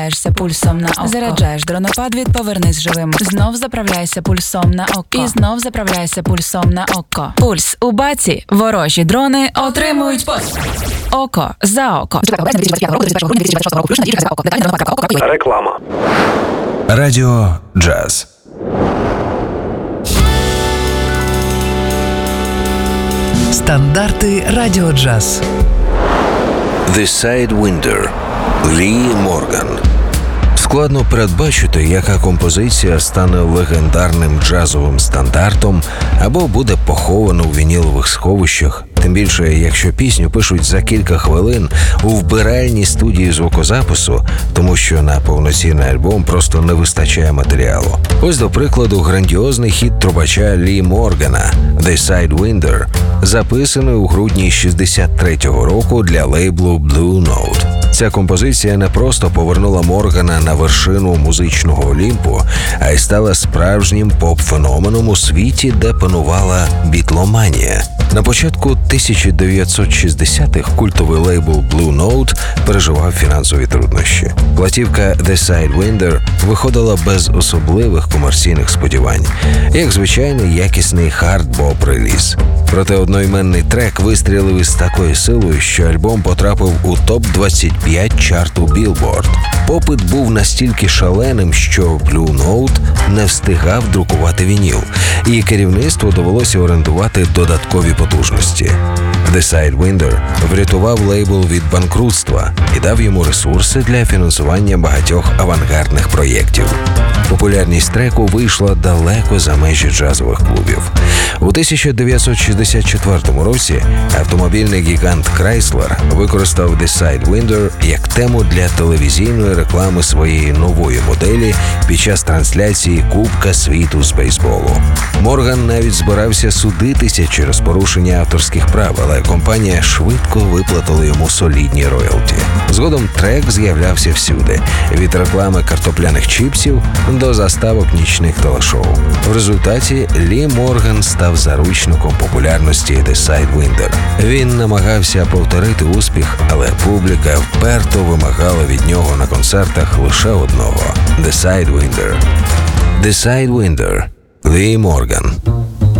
Пульсом на око. Заряджаєш дронопад від «Повернись живим». Знов заправляйся пульсом на око. І знов заправляйся пульсом на око. Пульс у баці. Ворожі дрони отримують око за око. Реклама. Радіо Джаз. Стандарти Радіо Джаз. The Sidewinder. Лі Морган. Складно передбачити, яка композиція стане легендарним джазовим стандартом або буде похована у вінілових сховищах. Тим більше, якщо пісню пишуть за кілька хвилин у вбиральній студії звукозапису, тому що на повноцінний альбом просто не вистачає матеріалу. Ось, до прикладу, грандіозний хіт трубача Лі Моргана «The Sidewinder», записаний у грудні 63-го року для лейблу Blue Note. Ця композиція не просто повернула Моргана на вершину музичного Олімпу, а й стала справжнім поп-феноменом у світі, де панувала бітломанія. На початку 1960-х культовий лейбл Blue Note переживав фінансові труднощі. Платівка «The Sidewinder» виходила без особливих комерційних сподівань, як звичайний якісний хард-боп-реліз. Проте одноіменний трек вистрілив із такою силою, що альбом потрапив у топ-25 чарту Billboard. Попит був настільки шаленим, що Blue Note не встигав друкувати вініл, і керівництву довелося орендувати додаткові потужності. The Sidewinder врятував лейбл від банкрутства і дав йому ресурси для фінансування багатьох авангардних проєктів. Популярність треку вийшла далеко за межі джазових клубів. У 1964 році автомобільний гігант Chrysler використав The Sidewinder як тему для телевізійної реклами своєї нової моделі під час трансляції Кубка світу з бейсболу. Морган навіть збирався судитися через порушення авторських прав, але компанія швидко виплатила йому солідні роялті. Згодом трек з'являвся всюди – від реклами картопляних чіпсів до заставок нічних телешоу. В результаті Лі Морган став заручником популярності The Sidewinder. Він намагався повторити успіх, але публіка вперто вимагала від нього на концертах лише одного – The Sidewinder. The Sidewinder. Лі Морган.